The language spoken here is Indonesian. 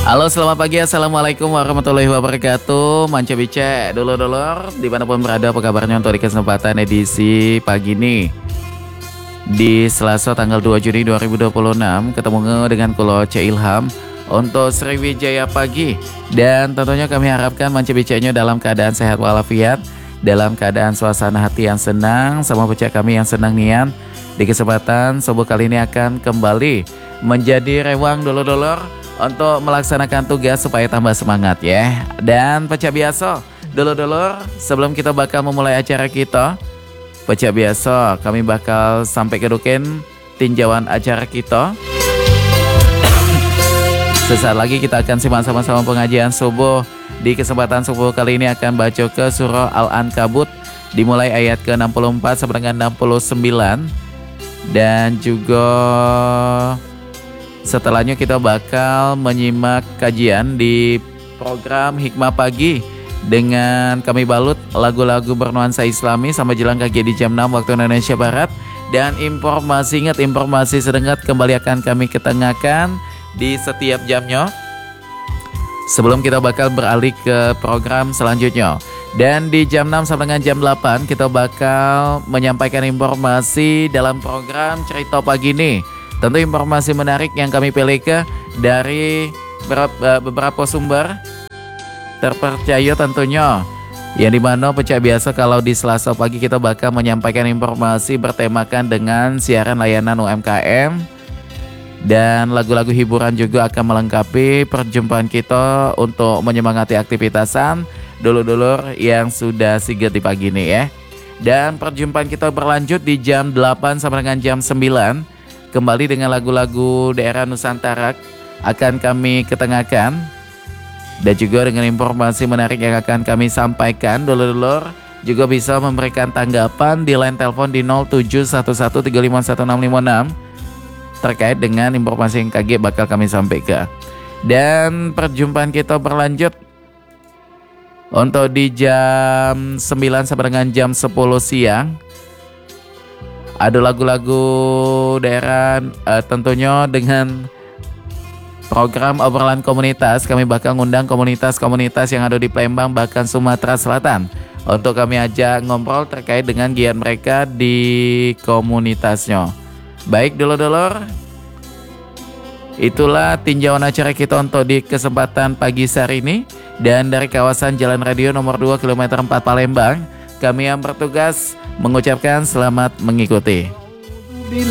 Halo, selamat pagi. Assalamualaikum warahmatullahi wabarakatuh. Manca bice, dulur-dulur dimanapun berada, apa kabarnya untuk di kesempatan edisi pagi ini di Selasa tanggal 2 Juni 2026. Ketemu dengan Kulo C. Ilham untuk Sriwijaya Pagi. Dan tentunya kami harapkan manca bicanya dalam keadaan sehat walafiat, dalam keadaan suasana hati yang senang, sama bocah kami yang senang nian. Di kesempatan subuh kali ini akan kembali menjadi rewang dulur-dulur untuk melaksanakan tugas supaya tambah semangat ya. Dan pecah biasa dulur-dulur, sebelum kita bakal memulai acara kita, pecah biasa kami bakal sampai kedukin tinjauan acara kita. Sesaat lagi kita akan simak sama-sama pengajian subuh. Di kesempatan subuh kali ini akan baca ke surah Al-Ankabut dimulai ayat ke-64 sampai dengan 69. Dan juga setelahnya kita bakal menyimak kajian di program Hikmah Pagi dengan kami balut lagu-lagu bernuansa Islami sampai jelang kaki di jam 6 waktu Indonesia Barat. Dan informasi, ingat informasi sedengat kembali akan kami ketengahkan di setiap jamnya sebelum kita bakal beralih ke program selanjutnya. Dan di jam 6 sampai dengan jam 8 kita bakal menyampaikan informasi dalam program Cerita Pagi ini. Tentu informasi menarik yang kami pilih ke dari beberapa sumber terpercaya tentunya. Yang dimana pecah biasa kalau di Selasa pagi kita bakal menyampaikan informasi bertemakan dengan siaran layanan UMKM. Dan lagu-lagu hiburan juga akan melengkapi perjumpaan kita untuk menyemangati aktivitasan dulur-dulur yang sudah sigap di pagi ini ya. Dan perjumpaan kita berlanjut di jam 8 sampai dengan jam 9. Kembali dengan lagu-lagu daerah Nusantara akan kami ketengahkan. Dan juga dengan informasi menarik yang akan kami sampaikan. Dulur-dulur juga bisa memberikan tanggapan di line telepon di 0711351656 terkait dengan informasi yang KG bakal kami sampaikan. Dan perjumpaan kita berlanjut untuk di jam 9 sampai dengan jam 10 siang. Ada lagu-lagu daerah tentunya dengan program obrolan komunitas. Kami bakal ngundang komunitas-komunitas yang ada di Palembang bahkan Sumatera Selatan untuk kami ajak ngobrol terkait dengan giat mereka di komunitasnya. Baik dulur-dulur, itulah tinjauan acara kita untuk di kesempatan pagi hari ini. Dan dari kawasan Jalan Radio nomor 2 km 4 Palembang, kami yang bertugas mengucapkan selamat mengikuti.